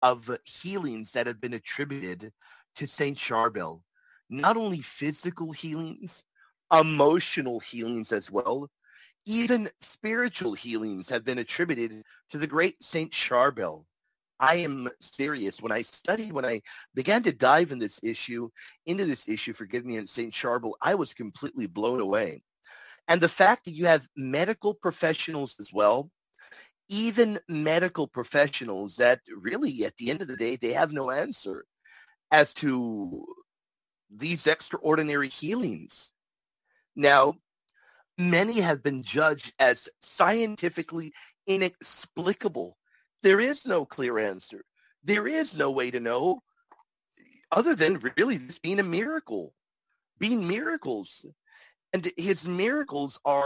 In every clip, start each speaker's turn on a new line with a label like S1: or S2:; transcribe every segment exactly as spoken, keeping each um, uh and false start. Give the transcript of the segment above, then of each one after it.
S1: of healings that have been attributed to Saint Charbel. Not only physical healings, emotional healings as well, even spiritual healings have been attributed to the great Saint Charbel. I am serious. When I studied, when I began to dive in this issue, into this issue, forgive me, in Saint Charbel, I was completely blown away. And the fact that you have medical professionals as well, even medical professionals that really, at the end of the day, they have no answer as to these extraordinary healings. Now, many have been judged as scientifically inexplicable. There is no clear answer. There is no way to know other than really this being a miracle, being miracles. And his miracles are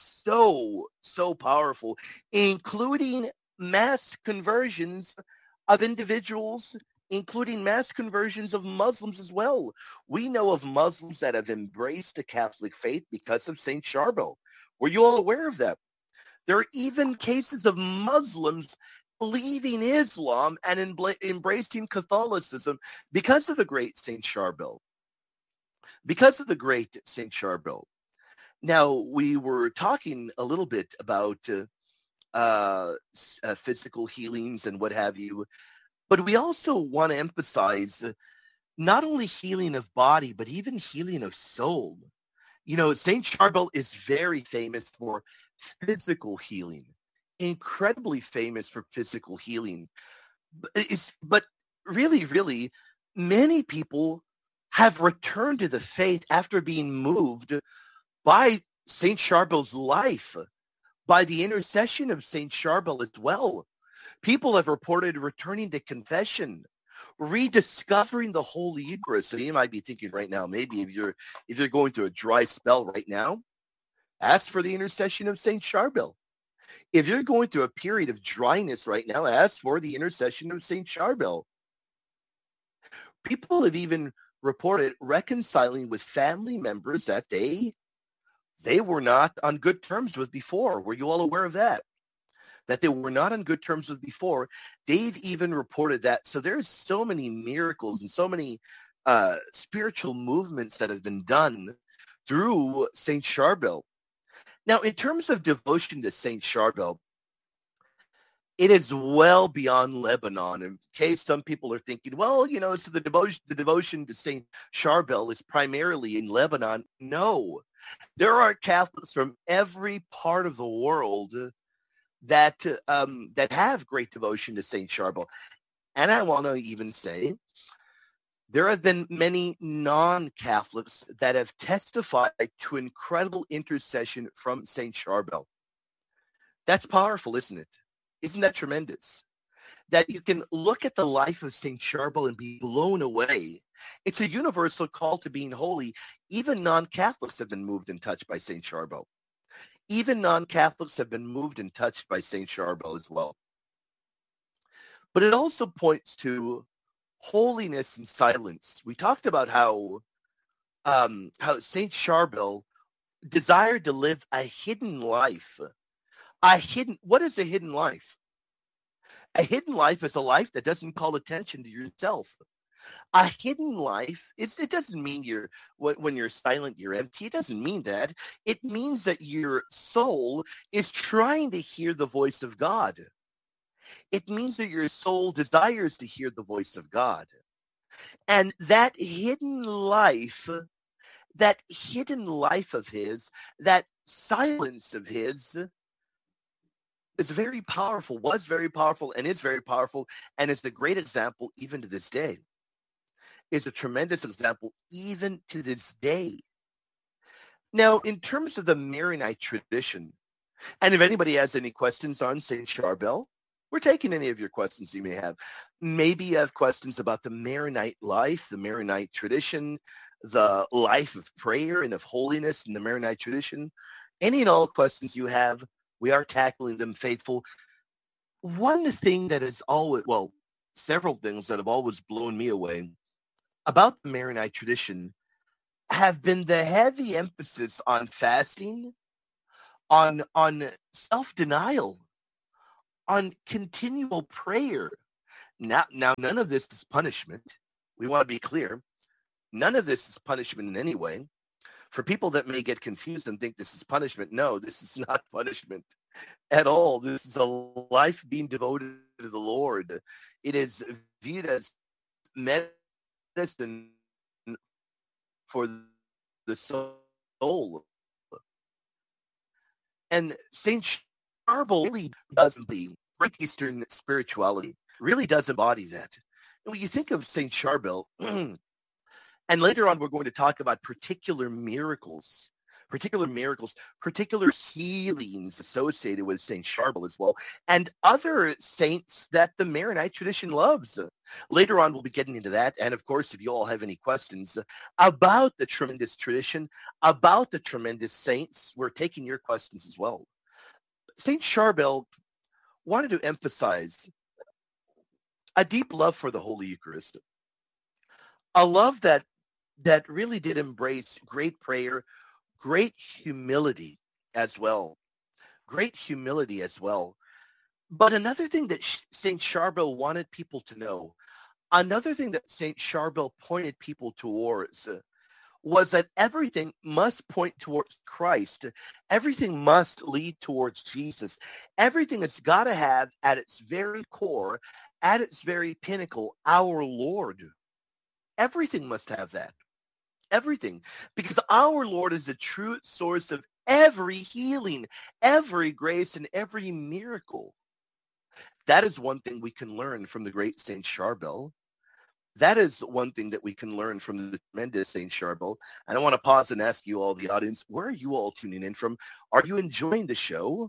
S1: so, so powerful, including mass conversions of individuals, including mass conversions of Muslims as well. We know of Muslims that have embraced the Catholic faith because of Saint Charbel. Were you all aware of that? There are even cases of Muslims leaving Islam and embla- embracing Catholicism because of the great Saint Charbel. Because of the great Saint Charbel. Now, we were talking a little bit about uh, uh, uh, physical healings and what have you, but we also want to emphasize uh, not only healing of body, but even healing of soul. You know, Saint Charbel is very famous for physical healing, incredibly famous for physical healing. But, it's, but really, really, many people have returned to the faith after being moved by Saint Charbel's life, by the intercession of Saint Charbel as well. People have reported returning to confession, rediscovering the Holy Eucharist. So you might be thinking right now, maybe if you're if you're going through a dry spell right now, ask for the intercession of Saint Charbel. If you're going through a period of dryness right now, ask for the intercession of Saint Charbel. People have even reported reconciling with family members that they they were not on good terms with before. Were you all aware of that? That they were not on good terms with before. They've even reported that. So there's so many miracles and so many uh, spiritual movements that have been done through Saint Charbel. Now, in terms of devotion to Saint Charbel, it is well beyond Lebanon. In case some people are thinking, well, you know, so the devotion, the devotion to Saint Charbel is primarily in Lebanon. No, there are Catholics from every part of the world that um, that have great devotion to Saint Charbel. And I want to even say there have been many non-Catholics that have testified to incredible intercession from Saint Charbel. That's powerful, isn't it? Isn't that tremendous? That you can look at the life of Saint Charbel and be blown away. It's a universal call to being holy. Even non-Catholics have been moved and touched by Saint Charbel. Even non-Catholics have been moved and touched by Saint Charbel as well. But it also points to holiness and silence. We talked about how um, how Saint Charbel desired to live a hidden life. A hidden. What is a hidden life? A hidden life is a life that doesn't call attention to yourself. A hidden life, it's, it doesn't mean you're when, when you're silent, you're empty. It doesn't mean that. It means that your soul is trying to hear the voice of God. It means that your soul desires to hear the voice of God. And that hidden life, that hidden life of his, that silence of his is very powerful, was very powerful, and is very powerful, and is a great example even to this day. Is a tremendous example even to this day. Now, in terms of the Maronite tradition, and if anybody has any questions on Saint Charbel, we're taking any of your questions you may have. Maybe you have questions about the Maronite life, the Maronite tradition, the life of prayer and of holiness in the Maronite tradition. Any and all questions you have, we are tackling them, faithful. One thing that is always, well, several things that have always blown me away about the Maronite tradition have been the heavy emphasis on fasting, on on self-denial, on continual prayer. Now, now, none of this is punishment. We want to be clear. None of this is punishment in any way. For people that may get confused and think this is punishment, no, this is not punishment at all. This is a life being devoted to the Lord. It is viewed as medicine for the soul. And Saint Charbel really does embody Great Eastern spirituality, really does embody that. And when you think of Saint Charbel, and later on we're going to talk about particular miracles, particular miracles, particular healings associated with Saint Charbel as well, and other saints that the Maronite tradition loves. Later on, we'll be getting into that. And of course, if you all have any questions about the tremendous tradition, about the tremendous saints, we're taking your questions as well. Saint Charbel wanted to emphasize a deep love for the Holy Eucharist, a love that that really did embrace great prayer, great humility as well, great humility as well. But another thing that Saint Charbel wanted people to know, another thing that Saint Charbel pointed people towards, uh, was that everything must point towards Christ. Everything must lead towards Jesus. Everything has got to have at its very core, at its very pinnacle, our Lord. Everything must have that. Everything. Because our Lord is the true source of every healing, every grace, and every miracle. That is one thing we can learn from the great Saint Charbel. That is one thing that we can learn from the tremendous Saint Charbel. And I want to pause and ask you all, the audience, where are you all tuning in from? Are you enjoying the show?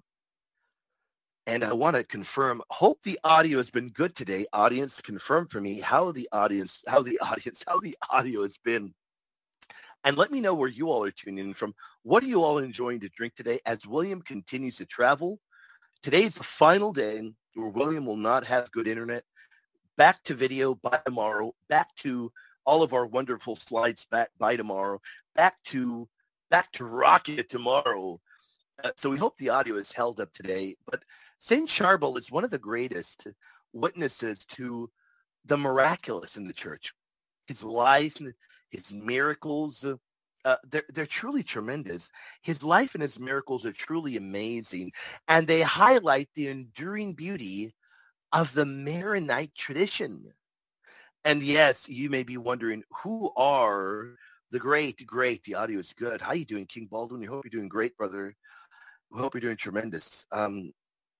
S1: And I want to confirm, hope the audio has been good today. Audience, confirm for me how the audience, how the audience, how the audio has been. And let me know where you all are tuning in from. What are you all enjoying to drink today as William continues to travel? Today's the final day where William will not have good internet. Back to video by tomorrow. Back to all of our wonderful slides back by tomorrow. Back to back to rocket tomorrow. Uh, so we hope the audio is held up today. But Saint Charbel is one of the greatest witnesses to the miraculous in the church. His life, his miracles, uh, they're, they're truly tremendous. His life and his miracles are truly amazing. And they highlight the enduring beauty of the Maronite tradition. And yes, you may be wondering, who are the great, great, the audio is good. How you doing, King Baldwin? We hope you're doing great, brother. We hope you're doing tremendous. Um,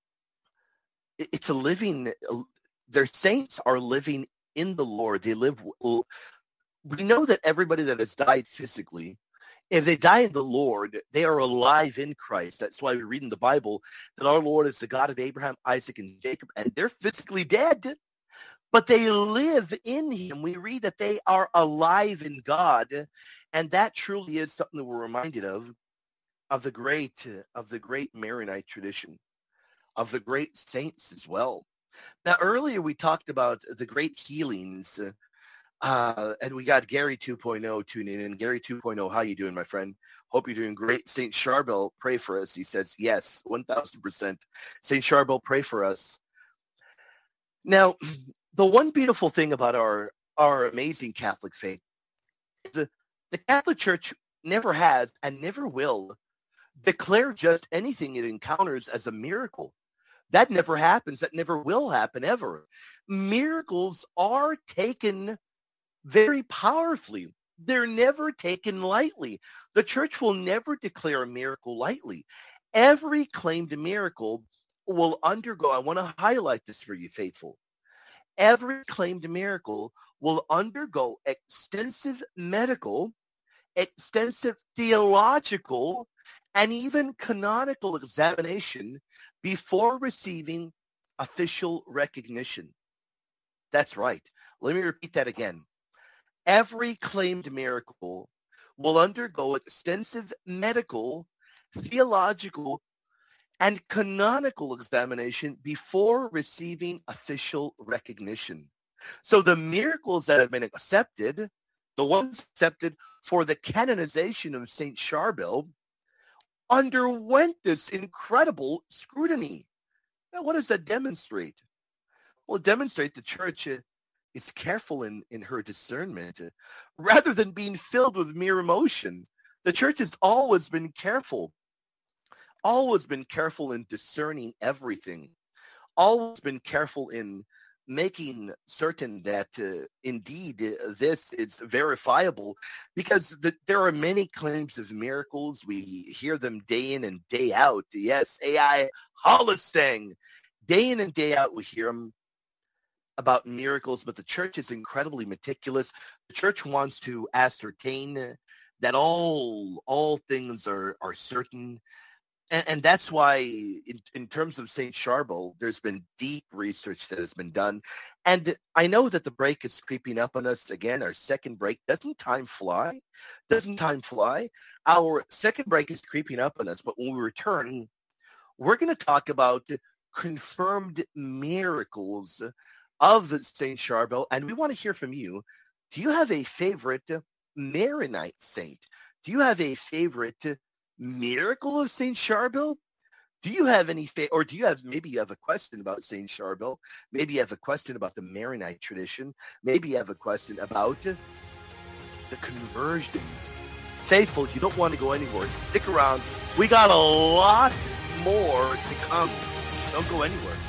S1: it, it's a living, their saints are living in the Lord. They live, we know that everybody that has died physically, if they die in the Lord, they are alive in Christ. That's why we read in the Bible that our Lord is the God of Abraham, Isaac, and Jacob, and they're physically dead, but they live in him. We read that they are alive in God, and that truly is something that we're reminded of, of the great, of the great Maronite tradition, of the great saints as well. Now, earlier we talked about the great healings, uh, Uh, and we got Gary two point oh tuning in. Gary two point oh, how you doing, my friend? Hope you're doing great. Saint Charbel, pray for us. He says, yes, one thousand percent. Saint Charbel, pray for us. Now, the one beautiful thing about our, our amazing Catholic faith is the, the Catholic Church never has and never will declare just anything it encounters as a miracle. That never happens. That never will happen ever. Miracles are taken very powerfully. They're never taken lightly. The church will never declare a miracle lightly. Every claimed miracle will undergo, I want to highlight this for you, faithful. Every claimed miracle will undergo extensive medical, extensive theological, and even canonical examination before receiving official recognition. That's right. Let me repeat that again. Every claimed miracle will undergo extensive medical, theological, and canonical examination before receiving official recognition. So the miracles that have been accepted, the ones accepted for the canonization of Saint Charbel, underwent this incredible scrutiny. Now, what does that demonstrate? Well, demonstrate the church uh, is careful in, in her discernment uh, rather than being filled with mere emotion. The church has always been careful, always been careful in discerning everything, always been careful in making certain that uh, indeed uh, this is verifiable, because the, there are many claims of miracles. We hear them day in and day out. Yes, A I Holistang. Day in and day out we hear them about miracles, but the church is incredibly meticulous. The church wants to ascertain that all all things are, are certain. And, and that's why, in, in terms of Saint Charbel, there's been deep research that has been done. And I know that the break is creeping up on us again, our second break. Doesn't time fly? Doesn't time fly? Our second break is creeping up on us, but when we return, we're going to talk about confirmed miracles of Saint Charbel, and we want to hear from you. Do you have a favorite Maronite saint? Do you have a favorite miracle of Saint Charbel? Do you have any, fa- or do you have, maybe you have a question about Saint Charbel? Maybe you have a question about the Maronite tradition. Maybe you have a question about the conversions. Faithful, you don't want to go anywhere. Stick around. We got a lot more to come. Don't go anywhere.